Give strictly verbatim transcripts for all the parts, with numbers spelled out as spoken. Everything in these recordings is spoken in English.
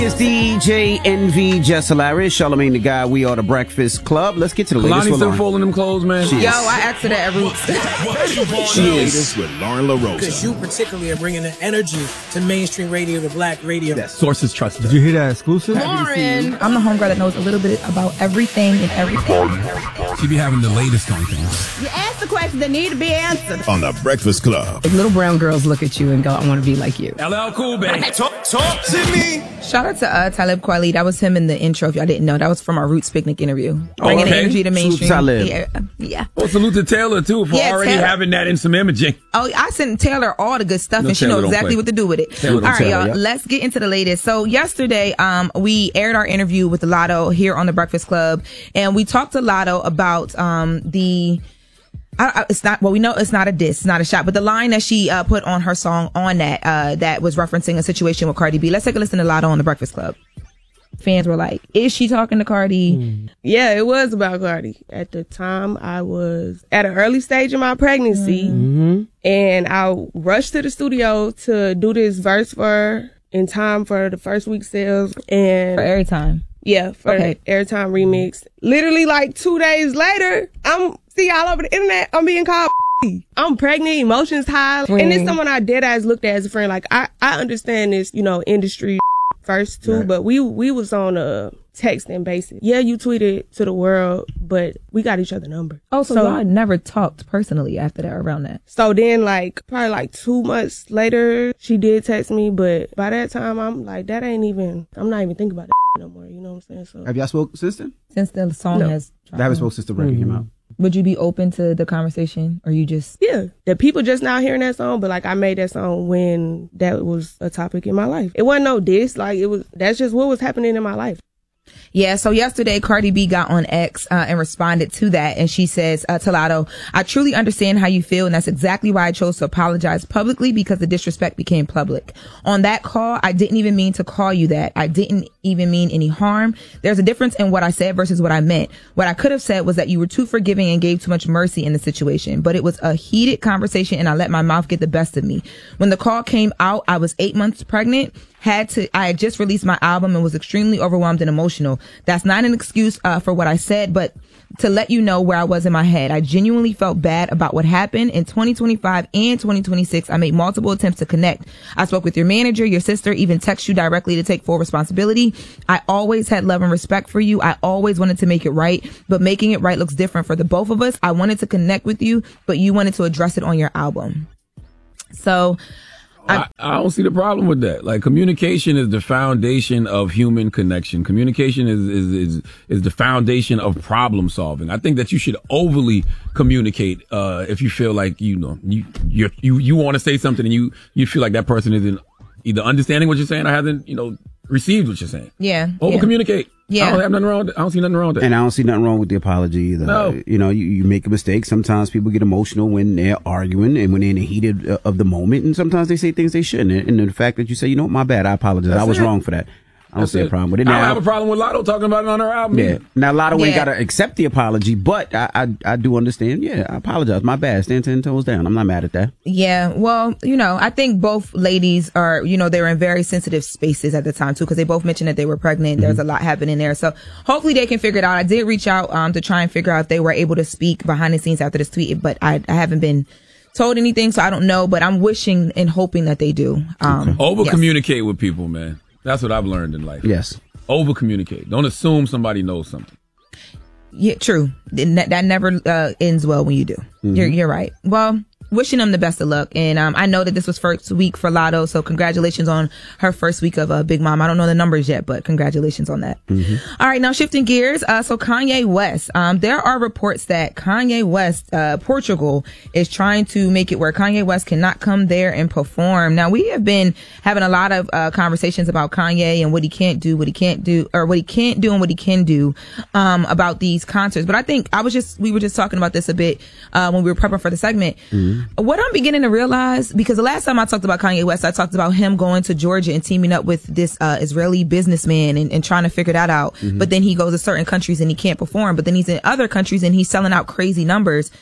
It's D J Envy, Jess Hilarious, Charlamagne the Guy. We are the Breakfast Club. Let's get to the latest. Kalani's still folding them clothes, man. Yo, I asked her that every week. She is with Lauren LaRosa. Because you particularly are bringing the energy to mainstream radio, to black radio. That sources trusted. Did you hear that exclusive? Lauren. I'm the homegirl that knows a little bit about everything and everything. She be having the latest on things. You ask the questions that need to be answered. On the Breakfast Club. Like little brown girls look at you and go, I want to be like you. L L Cool, baby. Talk, talk to me. Shout out to uh, Talib Kweli. That was him in the intro. If y'all didn't know, that was from our Roots Picnic interview. Bringing okay. the energy to mainstream. Talib. Yeah, yeah. Well, salute to Taylor, too, for Yeah, already Taylor. having that in some imaging. Oh, I sent Taylor all the good stuff, No, and she Taylor knows don't exactly play. what to do with it. Taylor All don't right, Taylor, y'all. yeah. Let's get into the latest. So yesterday, um, we aired our interview with Lotto here on the Breakfast Club, and we talked to Lotto about um the. I, I, it's not well. We know it's not a diss, it's not a shot, but the line that she uh, put on her song on that uh, that was referencing a situation with Cardi B. Let's take a listen to Lotto on the Breakfast Club. Fans were like, "Is she talking to Cardi?" Mm. Yeah, it was about Cardi. At the time, I was at an early stage of my pregnancy, Mm-hmm. and I rushed to the studio to do this verse for her in time for the first week sales. And For every time. yeah, for Okay. the Airtime remix. Literally, like two days later, I'm see all over the internet. I'm being called. I'm pregnant, emotions high, and it's someone I dead ass looked at as a friend. Like I, I understand this, you know, industry first too, Right. but we we was on a texting basis. Yeah, you tweeted to the world, but we got each other number. Oh, so, y'all never talked personally after that, around that? So then, like, probably like two months later, she did text me, but by that time, I'm like, that ain't even, I'm not even thinking about that no more, you know what I'm saying? So Have y'all spoken since then? Since the song No. has I haven't spoken since the record came out. Would you be open to the conversation, or you just? yeah, the people just now hearing that song, but like I made that song when that was a topic in my life. It wasn't no diss, like it was, that's just what was happening in my life. Yeah, so yesterday Cardi B got on X uh, and responded to that, and she says uh, to Lotto, "I truly understand how you feel, and that's exactly why I chose to apologize publicly, because the disrespect became public. On that call, I didn't even mean to call you that. I didn't even mean any harm. There's a difference in what I said versus what I meant. What I could have said was that you were too forgiving and gave too much mercy in the situation, but it was a heated conversation, and I let my mouth get the best of me. When the call came out, I was eight months pregnant. Had to, I had just released my album and was extremely overwhelmed and emotional. That's not an excuse uh, for what I said, but to let you know where I was in my head. I genuinely felt bad about what happened. In twenty twenty-five and twenty twenty-six, I made multiple attempts to connect. I spoke with your manager, your sister, even text you directly to take full responsibility. I always had love and respect for you. I always wanted to make it right, but making it right looks different for the both of us. I wanted to connect with you, but you wanted to address it on your album." So, I, I don't see the problem with that. Like, communication is the foundation of human connection. Communication is, is, is, is the foundation of problem solving. I think that you should overly communicate, uh, if you feel like, you know, you, you're, you, you want to say something and you, you feel like that person isn't either understanding what you're saying or hasn't, you know, received what you're saying. yeah. Over communicate. Yeah. I don't have nothing wrong with it. I don't see nothing wrong with that. And I don't see nothing wrong with the apology either. No. You know, you, you make a mistake. Sometimes people get emotional when they're arguing and when they're in the heat of, of the moment. And sometimes they say things they shouldn't. And the fact that you say, you know what, my bad, I apologize. That's I was it. wrong for that. I don't That's see a it. problem with it. I don't Now, have a problem with Lotto talking about it on her album. yeah. Now, a lot of ways Yeah. got to accept the apology, but I, I I do understand. Yeah, I apologize. My bad. Stand ten toes down. I'm not mad at that. Yeah, well, you know, I think both ladies are, you know, they were in very sensitive spaces at the time too, because they both mentioned that they were pregnant. Mm-hmm. There's a lot happening there. So hopefully they can figure it out. I did reach out um to try and figure out if they were able to speak behind the scenes after this tweet, but I, I haven't been told anything, so I don't know, but I'm wishing and hoping that they do. Um, Over yes. communicate with people, man. That's what I've learned in life. Yes. Over communicate. Don't assume somebody knows something. Yeah, true. That, that never uh, ends well when you do. Mm-hmm. You're you're right. Well, wishing them the best of luck. And um, I know that this was first week for Lotto, so congratulations on her first week of uh, Big Mom. I don't know the numbers yet, but congratulations on that. Mm-hmm. All right, now shifting gears. Uh, so Kanye West. Um, there are reports that Kanye West, uh, Portugal, is trying to make it where Kanye West cannot come there and perform. Now, we have been having a lot of uh, conversations about Kanye and what he can't do, what he can't do, or what he can't do and what he can do um, about these concerts. But I think I was just, we were just talking about this a bit uh, when we were prepping for the segment. Mm-hmm. What I'm beginning to realize, because the last time I talked about Kanye West, I talked about him going to Georgia and teaming up with this uh, Israeli businessman and, and trying to figure that out. Mm-hmm. But then he goes to certain countries and he can't perform. But then he's in other countries and he's selling out crazy numbers.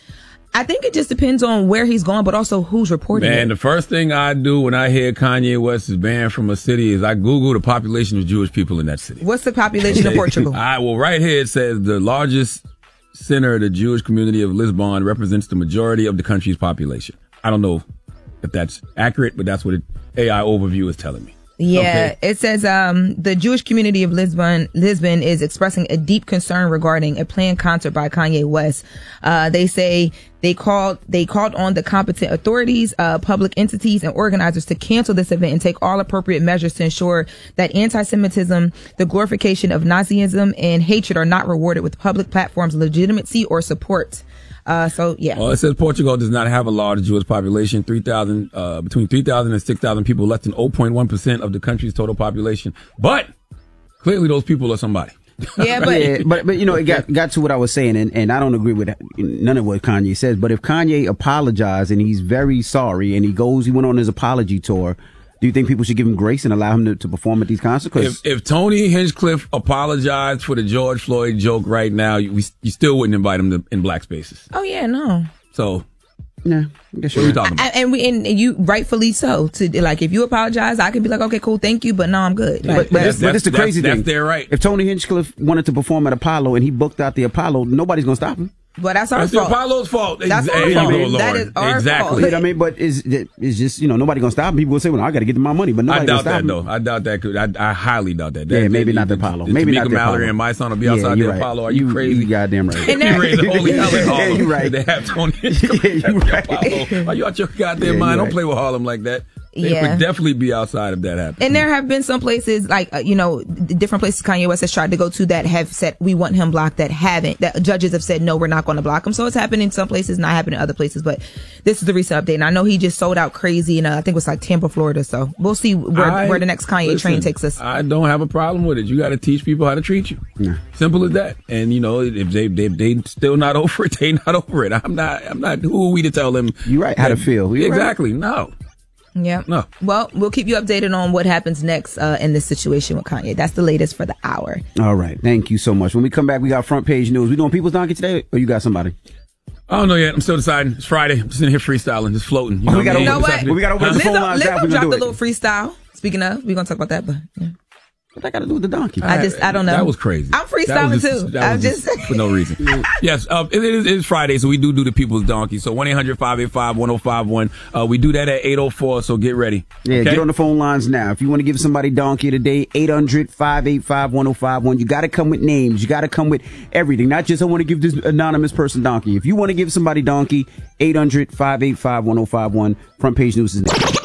I think it just depends on where he's going, but also who's reporting Man, it. the first thing I do when I hear Kanye West is banned from a city is I Google the population of Jewish people in that city. What's the population of Portugal? All right, well, right here it says the largest center of the Jewish community of Lisbon represents the majority of the country's population. I don't know if that's accurate, but that's what it, A I overview is telling me. Yeah, Okay. it says um, the Jewish community of Lisbon, Lisbon is expressing a deep concern regarding a planned concert by Kanye West. Uh, they say they called they called on the competent authorities, uh, public entities, and organizers to cancel this event and take all appropriate measures to ensure that anti-Semitism, the glorification of Nazism, and hatred are not rewarded with public platforms' legitimacy or support. Uh, so yeah. Well, it says Portugal does not have a large Jewish population, three thousand, uh, between three thousand and six thousand people, less than zero point one percent of the country's total population. But clearly those people are somebody. Yeah, but yeah, but but you know, it got got to what I was saying, and, and I don't agree with none of what Kanye says. But if Kanye apologized and he's very sorry, and he goes, he went on his apology tour, do you think people should give him grace and allow him to, to perform at these concerts? 'Cause If, if Tony Hinchcliffe apologized for the George Floyd joke right now, you, we, you still wouldn't invite him to, in black spaces. oh yeah, no. So yeah, I guess what are you're we right. talking about? And, and we and you rightfully so. To like, if you apologize, I can be like, okay, cool, thank you, but no, I'm good. Like, But, but, that's- this, but this the that's- crazy that's thing. their right. If Tony Hinchcliffe wanted to perform at Apollo and he booked out the Apollo, nobody's gonna stop him. but that's our That's the fault. Apollo's fault. That's Ex- our there you fault. go, Lauren. That is our exactly. fault. You know what I mean? But is it's just, you know, nobody gonna stop him. People will say, well, I got to get my money, but I nobody doubt gonna stop that him. though. I doubt that. Could, I, I highly doubt that. Yeah, that maybe that- not the that- Apollo. that Maybe Tamika not the Mallory Apollo. and my son will be Yeah, outside you're the right. Apollo. Are you, You- crazy? you goddamn right. And You there- raised the holy hell in Harlem. Yeah, you right. They have Tony. Yeah, you right. Apollo. Are you out your goddamn Yeah, mind? you Don't right. play with Harlem like that. They Yeah. would definitely be outside if that happened. And there have been some places, like, uh, you know, d- different places Kanye West has tried to go to that have said, we want him blocked, that haven't. That judges have said, no, we're not going to block him. So it's happened in some places, not happening in other places. But this is the recent update. And I know he just sold out crazy in, uh, I think it was like Tampa, Florida. So we'll see where, I- where the next Kanye listen, train takes us. I don't have a problem with it. You got to teach people how to treat you. Simple as that. And you know, if they they they still not over it, they not over it. I'm not. I'm not. Who are we to tell them? You're right, how to feel. You're right. Exactly. No. Yeah. No. Well, we'll keep you updated on what happens next uh, in this situation with Kanye. That's the latest for the hour. All right. Thank you so much. When we come back, we got front page news. We doing People's Donkey today, or you got somebody? I don't know yet. I'm still deciding. It's Friday. I'm sitting here freestyling, just floating. You Oh, know we gotta what I mean? open- You know what? we gotta open the phone Lizzo, lines down. Lizzo We gonna dropped do a it. little freestyle. Speaking of, we're going to talk about that, but yeah. What that got to do with the donkey? I just, I don't know. That was crazy. I'm That freestyling was just- too. that I'm was just, for no reason. Yes, uh, it is it's Friday, so we do do the People's Donkey. So one eight hundred five eight five one oh five one. Uh, we do that at eight oh four, so get ready. Yeah, okay? get on the phone lines now. If you want to give somebody donkey today, eight hundred five eight five one oh five one. You got to come with names. You got to come with everything. Not just, I want to give this anonymous person donkey. If you want to give somebody donkey, eight hundred five eight five one oh five one. Front page news is next.